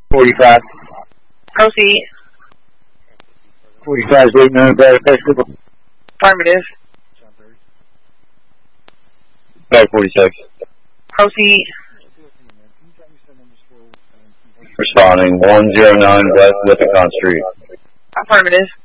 45. Proceed. 45 is 89 Bag Festival. Affirmative. Bag 46. Proceed. Responding 109 West Lithicon Street. Affirmative.